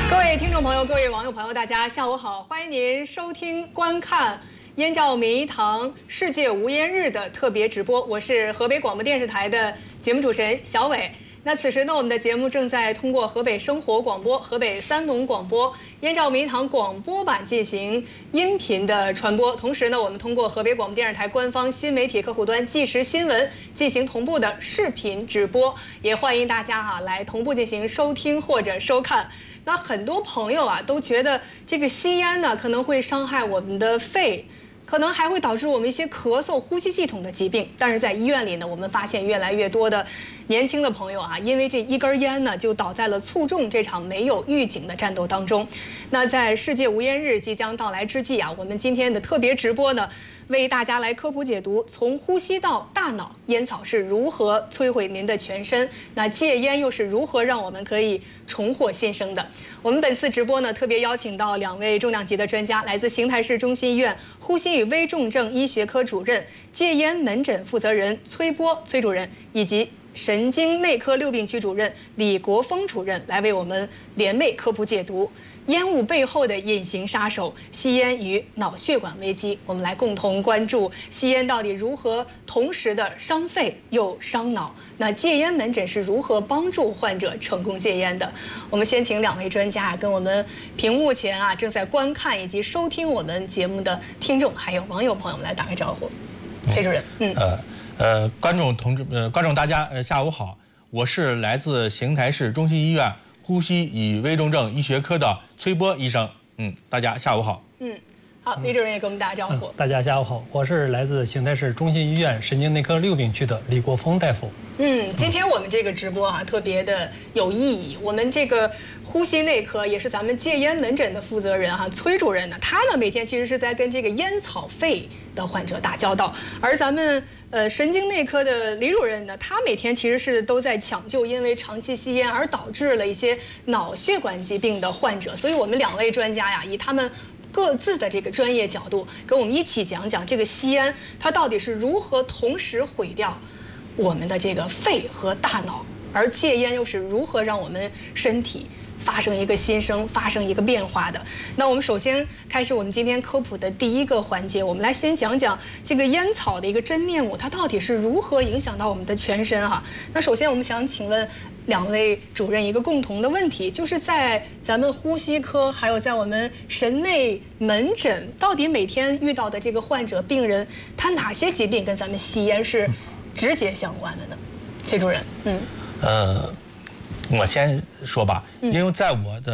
各位听众朋友，各位网友朋友，大家下午好！欢迎您收听、观看燕赵民仪堂世界无烟日的特别直播，我是河北广播电视台的节目主持人小伟。那此时呢，我们的节目正在通过河北生活广播、河北三农广播、燕赵民仪堂广播版进行音频的传播。同时呢，我们通过河北广播电视台官方新媒体客户端即时新闻进行同步的视频直播，也欢迎大家来同步进行收听或者收看。那很多朋友都觉得这个吸烟呢可能会伤害我们的肺。可能还会导致我们一些咳嗽、呼吸系统的疾病，但是在医院里呢，我们发现越来越多的年轻的朋友因为这一根烟呢，就倒在了卒中这场没有预警的战斗当中。那在世界无烟日即将到来之际我们今天的特别直播呢，为大家来科普解读，从呼吸到大脑，烟草是如何摧毁您的全身，那戒烟又是如何让我们可以重获新生的。我们本次直播呢，特别邀请到2位重量级的专家，来自邢台市中心医院呼吸与危重症医学科主任、戒烟门诊负责人崔波崔主任，以及神经内科6病区主任李国峰主任，来为我们联袂科普解读烟雾背后的隐形杀手——吸烟与脑血管危机。我们来共同关注吸烟到底如何同时的伤肺又伤脑。那戒烟门诊是如何帮助患者成功戒烟的？我们先请2位专家跟我们屏幕前正在观看以及收听我们节目的听众还有网友朋友们来打个招呼。崔主任， 观众大家下午好，我是来自邢台市中心医院呼吸与危重症医学科的崔波医生。大家下午好。 好，李主任也给我们打个招呼。 大家下午好，我是来自邢台市中心医院神经内科6病区的李国峰大夫。 今天我们这个直播特别的有意义。我们这个呼吸内科也是咱们戒烟门诊的负责人崔主任呢，他呢每天其实是在跟这个烟草肺的患者打交道，而咱们神经内科的李主任呢，他每天其实是都在抢救因为长期吸烟而导致了一些脑血管疾病的患者。所以我们2位专家以他们各自的这个专业角度，跟我们一起讲讲这个吸烟它到底是如何同时毁掉我们的这个肺和大脑，而戒烟又是如何让我们身体发生一个新生，发生一个变化的。那我们首先开始我们今天科普的第一个环节，我们来先讲讲这个烟草的一个真面目，它到底是如何影响到我们的全身那首先我们想请问2位主任一个共同的问题，就是在咱们呼吸科还有在我们神内门诊，到底每天遇到的这个患者病人，他哪些疾病跟咱们吸烟是直接相关的呢？崔主任。 我先说吧，因为在我的